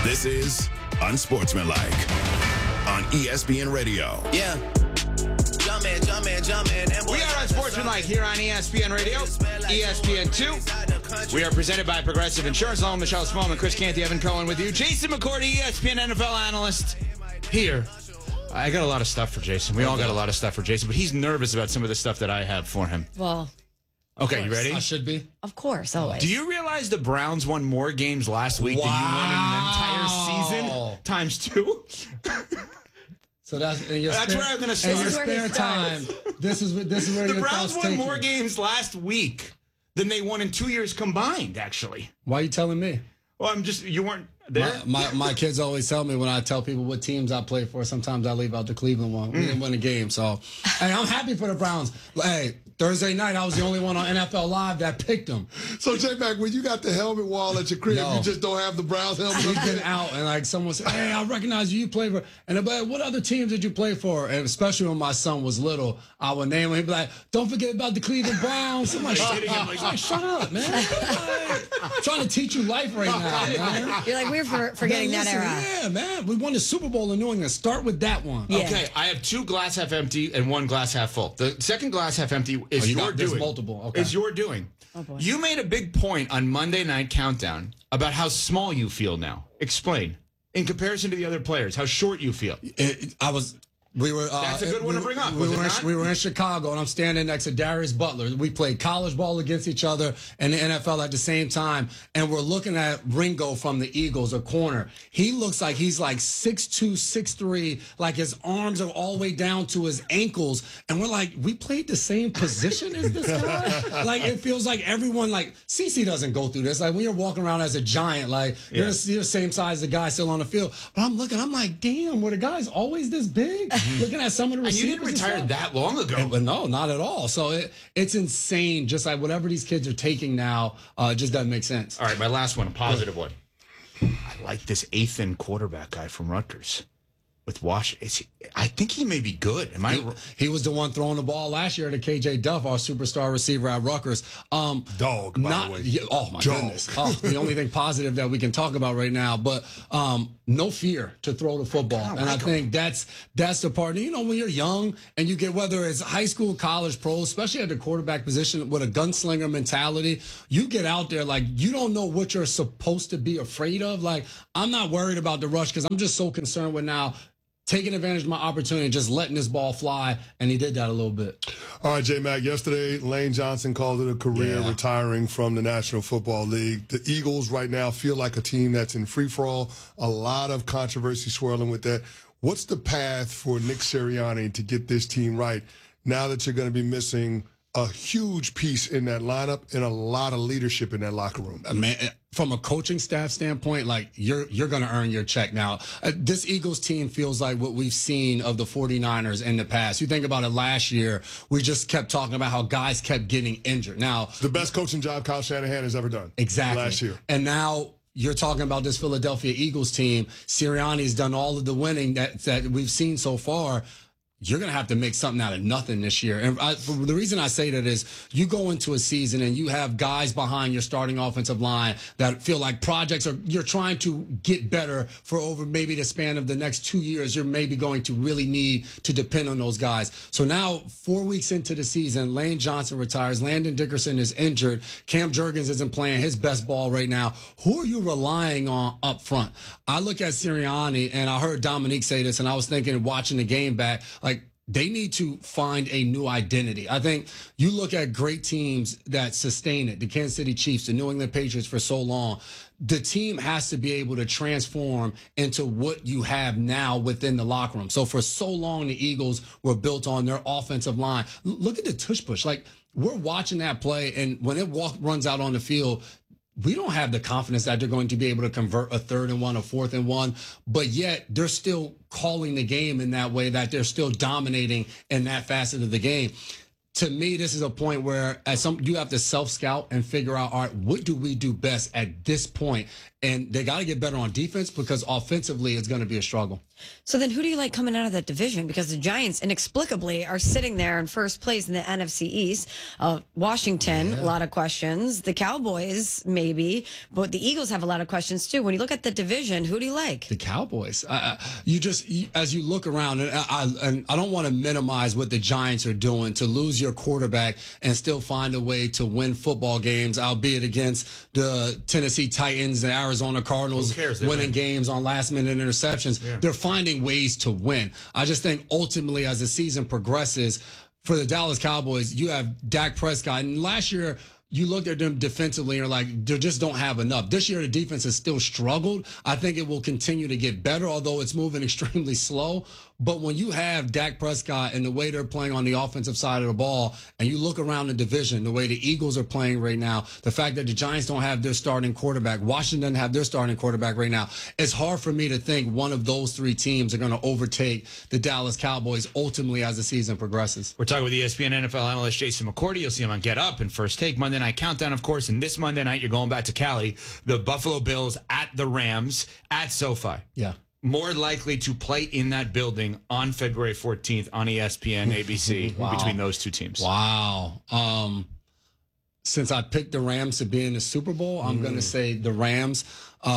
This is Unsportsmanlike on ESPN Radio. Yeah. We are Unsportsmanlike here on ESPN Radio, ESPN 2. We are presented by Progressive Insurance. Along with Michelle Smallman, Chris Canty, Evan Cohen with you. Jason McCourty, ESPN NFL analyst here. I got a lot of stuff for Jason. We all got a lot of stuff for Jason, but he's nervous about some of the stuff that I have for him. Well, okay, you ready? I should be. of course, always. Do you realize the Browns won more games last week than you won in an entire season? Times 2? So that's where I'm going to start. In your This is where he spare time. This is where The your Browns thoughts won take more you. games last week than they won in 2 years combined, actually. Why are you telling me? Well, you weren't there? My kids always tell me when I tell people what teams I play for, sometimes I leave out the Cleveland one. We didn't win a game, so hey, I'm happy for the Browns. Hey, Thursday night, I was the only one on NFL Live that picked them. So, J-Mac, when you got the helmet wall at your crib, No. you just don't have the Browns helmet? We've been out, and like someone said, "Hey, I recognize you play for." And I'm like, "What other teams did you play for?" And especially when my son was little, I would name him. He'd be like, "Don't forget about the Cleveland Browns." I'm like, "Shut up, man! I'm trying to teach you life right now, man." You're like, we're forgetting Man, that listen, era. Yeah, man. We won the Super Bowl in New England. Start with that one. Yeah. Okay, I have 2 glass half empty and 1 glass half full. The second glass half empty is your there's doing. multiple. Okay. Is your doing. Oh, boy. You made a big point on Monday Night Countdown about how small you feel now. Explain. In comparison to the other players, how short you feel. We were. That's a good one to bring up, We was it not? we were in Chicago, and I'm standing next to Darius Butler. We played college ball against each other and the NFL at the same time, and we're looking at Ringo from the Eagles, a corner. He looks like he's like 6'2", 6'3", like his arms are all the way down to his ankles, and we're like, we played the same position as this guy. Like it feels like everyone, like CC doesn't go through this. Like when you're walking around as a giant, like you're the same size as the guy still on the field. But I'm looking, I'm like, damn, were the guys always this big? Looking at some of the And you receivers. didn't retire and stuff. that long ago. But no, not at all. So it's insane. Just like whatever these kids are taking now, it just doesn't make sense. All right, my last one, a positive one. I like this Athan quarterback guy from Rutgers with Washington. I think he may be good. Am I? He was the one throwing the ball last year to KJ Duff, our superstar receiver at Rutgers. Dog, by the way. Yeah, oh, my Dog. goodness. Oh, the only thing positive that we can talk about right now. But no fear to throw the football. And I think that's the part. You know, when you're young and you get, whether it's high school, college, pro, especially at the quarterback position with a gunslinger mentality, you get out there like you don't know what you're supposed to be afraid of. Like, I'm not worried about the rush because I'm just so concerned with now taking advantage of my opportunity and just letting this ball fly, and he did that a little bit. All right, J-Mac, yesterday, Lane Johnson called it a career, retiring from the National Football League. The Eagles right now feel like a team that's in free-for-all. A lot of controversy swirling with that. What's the path for Nick Sirianni to get this team right now that you're going to be missing a huge piece in that lineup and a lot of leadership in that locker room? Man, from a coaching staff standpoint, like you're going to earn your check now. This Eagles team feels like what we've seen of the 49ers in the past. You think about it last year, we just kept talking about how guys kept getting injured. Now, The best coaching job Kyle Shanahan has ever done. exactly. Last year. And now you're talking about this Philadelphia Eagles team. Sirianni's done all of the winning that we've seen so far. You're going to have to make something out of nothing this year. And the reason I say that is you go into a season and you have guys behind your starting offensive line that feel like projects you're trying to get better for over maybe the span of the next 2 years. You're maybe going to really need to depend on those guys. So now 4 weeks into the season, Lane Johnson retires. Landon Dickerson is injured. Cam Jurgens isn't playing his best ball right now. Who are you relying on up front? I look at Sirianni, and I heard Dominique say this, and I was thinking, watching the game back, like, they need to find a new identity. I think you look at great teams that sustain it, the Kansas City Chiefs, the New England Patriots for so long. The team has to be able to transform into what you have now within the locker room. So for so long, the Eagles were built on their offensive line. Look at the tush push. Like, we're watching that play, and when it runs out on the field, we don't have the confidence that they're going to be able to convert a 3rd and 1, a 4th and 1, but yet they're still calling the game in that way, that they're still dominating in that facet of the game. To me, this is a point where you have to self-scout and figure out, all right, what do we do best at this point? And they got to get better on defense because offensively it's going to be a struggle. So then who do you like coming out of that division? Because the Giants inexplicably are sitting there in first place in the NFC East. Washington, a lot of questions. The Cowboys, maybe. But the Eagles have a lot of questions, too. When you look at the division, who do you like? The Cowboys. As you look around, and I don't want to minimize what the Giants are doing to lose your quarterback and still find a way to win football games, albeit against the Tennessee Titans and Arizona Cardinals winning games on last-minute interceptions. Yeah. They're finding ways to win. I just think ultimately as the season progresses, for the Dallas Cowboys, you have Dak Prescott. And last year, you looked at them defensively and you're like, they just don't have enough. This year, the defense has still struggled. I think it will continue to get better, although it's moving extremely slow. But when you have Dak Prescott and the way they're playing on the offensive side of the ball, and you look around the division, the way the Eagles are playing right now, the fact that the Giants don't have their starting quarterback, Washington doesn't have their starting quarterback right now, it's hard for me to think one of those three teams are going to overtake the Dallas Cowboys ultimately as the season progresses. We're talking with ESPN NFL analyst Jason McCourty. You'll see him on Get Up and First Take Monday Night Countdown, of course. And this Monday night, you're going back to Cali. The Buffalo Bills at the Rams at SoFi. Yeah. More likely to play in that building on February 14th on ESPN, ABC, Wow. between those two teams. Wow. Since I picked the Rams to be in the Super Bowl, I'm going to say the Rams.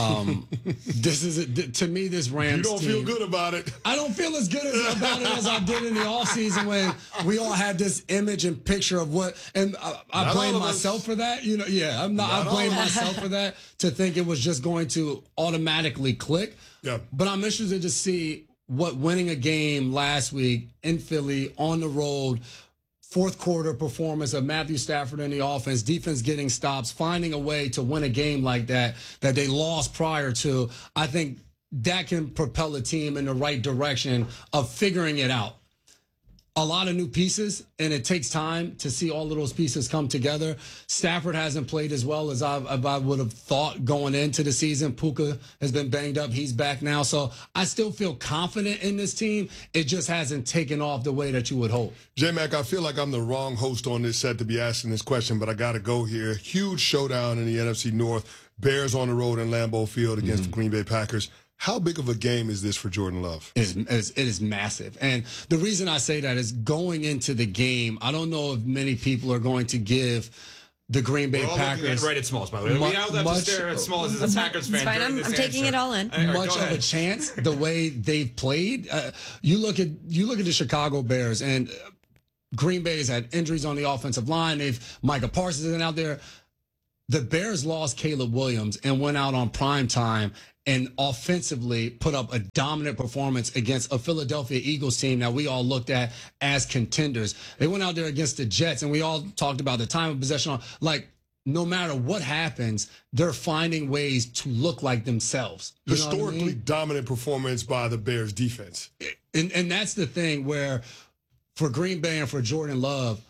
This is to me, this Rams You don't team, feel good about it. I don't feel as good about it as I did in the offseason when we all had this image and picture of what, and I blame myself for that. You know, yeah, I blame myself for that, to think it was just going to automatically click. Yeah. But I'm interested to see what winning a game last week in Philly on the road, fourth quarter performance of Matthew Stafford in the offense, defense getting stops, finding a way to win a game like that they lost prior to. I think that can propel a team in the right direction of figuring it out. A lot of new pieces, and it takes time to see all of those pieces come together. Stafford hasn't played as well as I would have thought going into the season. Puka has been banged up. He's back now. So I still feel confident in this team. It just hasn't taken off the way that you would hope. J-Mac, I feel like I'm the wrong host on this set to be asking this question, but I got to go here. Huge showdown in the NFC North. Bears on the road in Lambeau Field against the Green Bay Packers. How big of a game is this for Jordan Love? It is massive. And the reason I say that is going into the game, I don't know if many people are going to give the Green Bay Packers right at Smalls, by the way. We all have to stare at Smalls as a Packers fan. Fine, I'm taking it all in. Much of a chance the way they've played. You look at the Chicago Bears, and Green Bay's had injuries on the offensive line. Micah Parsons isn't out there. The Bears lost Caleb Williams and went out on prime time and offensively put up a dominant performance against a Philadelphia Eagles team that we all looked at as contenders. They went out there against the Jets, and we all talked about the time of possession. Like, no matter what happens, they're finding ways to look like themselves. You Historically dominant performance by the Bears defense. And that's the thing where for Green Bay and for Jordan Love,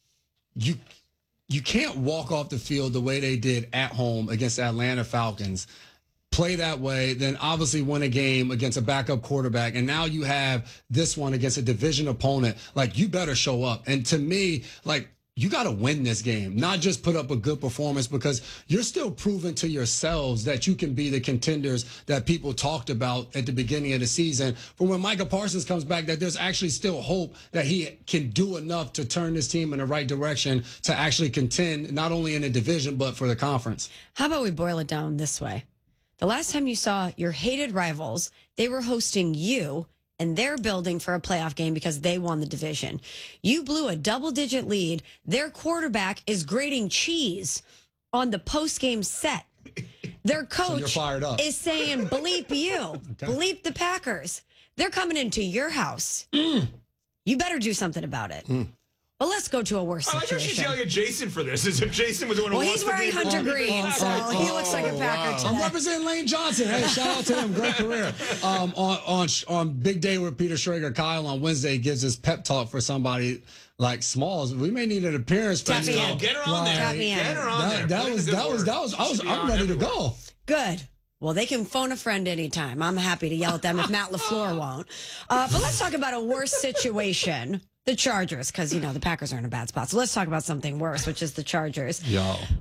you can't walk off the field the way they did at home against the Atlanta Falcons, play that way, then obviously win a game against a backup quarterback, and now you have this one against a division opponent. Like, you better show up. And to me, like, you got to win this game, not just put up a good performance, because you're still proving to yourselves that you can be the contenders that people talked about at the beginning of the season. For when Micah Parsons comes back, that there's actually still hope that he can do enough to turn this team in the right direction to actually contend, not only in the division, but for the conference. How about we boil it down this way? The last time you saw your hated rivals, they were hosting you and they're building for a playoff game because they won the division. You blew a double-digit lead. Their quarterback is grating cheese on the post-game set. Their coach is saying, bleep you, bleep the Packers. They're coming into your house. You better do something about it. Well, let's go to a worse situation. I like how she's yelling at Jason for this, as if Jason was the one who he's wearing hunter green, so he looks like a Packer today. I'm representing Lane Johnson. Hey, shout out to him. Great career. On Big Day with Peter Schrager, Kyle on Wednesday gives us pep talk for somebody like Smalls. We may need an appearance for him. Get her on there. Get her on there. I'm ready to go. Good. Well, they can phone a friend anytime. I'm happy to yell at them if Matt LaFleur won't. But let's talk about a worse situation. The Chargers, because, the Packers are in a bad spot. So let's talk about something worse, which is the Chargers.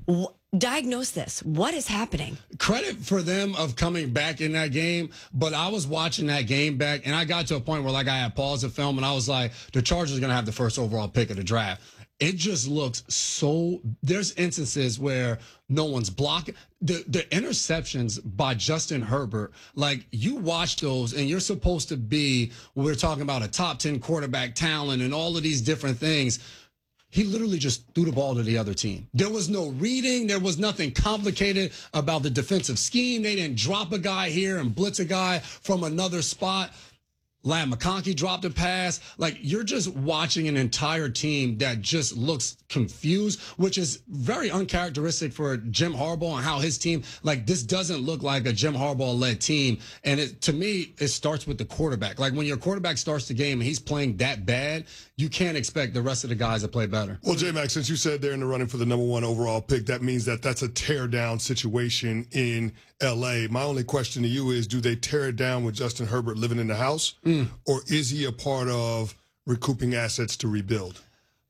Diagnose this. What is happening? Credit for them of coming back in that game, but I was watching that game back, and I got to a point where, like, I had paused the film, and I was like, the Chargers are going to have the first overall pick of the draft. It just looks so. There's instances where no one's blocking. The interceptions by Justin Herbert, like, you watch those, and you're supposed to be, we're talking about a top 10 quarterback talent and all of these different things. He literally just threw the ball to the other team. There was no reading. There was nothing complicated about the defensive scheme. They didn't drop a guy here and blitz a guy from another spot. Lam McConkey dropped a pass. Like, you're just watching an entire team that just looks confused, which is very uncharacteristic for Jim Harbaugh and how his team, like, this doesn't look like a Jim Harbaugh-led team. And to me, it starts with the quarterback. Like, when your quarterback starts the game and he's playing that bad, you can't expect the rest of the guys to play better. Well, J-Mac, since you said they're in the running for the #1 overall pick, that means that that's a tear-down situation in L.A. My only question to you is, do they tear it down with Justin Herbert living in the house, or is he a part of recouping assets to rebuild?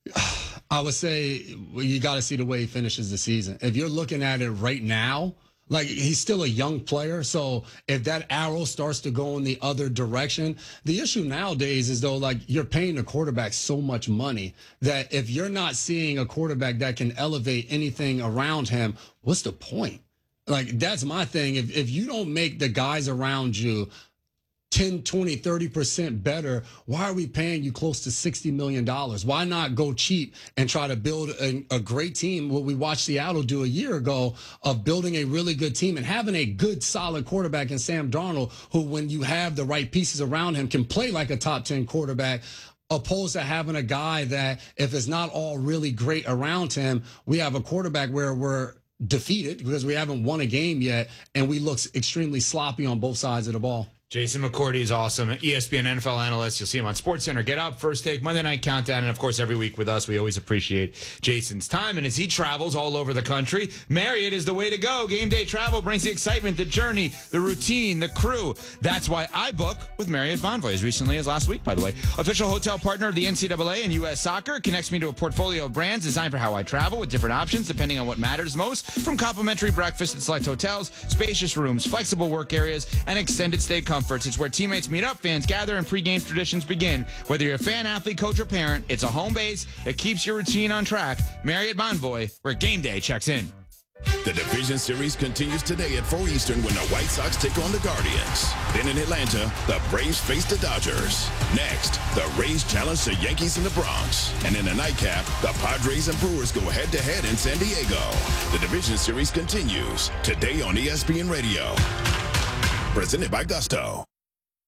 I would say you got to see the way he finishes the season. If you're looking at it right now, like, he's still a young player, so if that arrow starts to go in the other direction, the issue nowadays is, though, like, you're paying the quarterback so much money that if you're not seeing a quarterback that can elevate anything around him, what's the point? Like, that's my thing. If you don't make the guys around you 10, 20, 30% better, why are we paying you close to $60 million? Why not go cheap and try to build a great team? What we watched Seattle do a year ago, of building a really good team and having a good, solid quarterback in Sam Darnold, who, when you have the right pieces around him, can play like a top 10 quarterback, opposed to having a guy that, if it's not all really great around him, we have a quarterback where we're defeated because we haven't won a game yet, and we look extremely sloppy on both sides of the ball. Jason McCourty is awesome. ESPN NFL analyst. You'll see him on SportsCenter, Get Up, First Take, Monday Night Countdown, and, of course, every week with us. We always appreciate Jason's time. And as he travels all over the country, Marriott is the way to go. Game day travel brings the excitement, the journey, the routine, the crew. That's why I book with Marriott Bonvoy, as recently as last week, by the way. Official hotel partner of the NCAA and U.S. Soccer. It connects me to a portfolio of brands designed for how I travel, with different options depending on what matters most, from complimentary breakfast at select hotels, spacious rooms, flexible work areas, and extended stay comforts. It's where teammates meet up, fans gather, and pregame traditions begin. Whether you're a fan, athlete, coach, or parent, it's a home base that keeps your routine on track. Marriott Bonvoy, where game day checks in. The Division Series continues today at 4 Eastern when the White Sox take on the Guardians. Then in Atlanta, the Braves face the Dodgers. Next, the Rays challenge the Yankees in the Bronx. And in the nightcap, the Padres and Brewers go head-to-head in San Diego. The Division Series continues today on ESPN Radio. Presented by Gusto.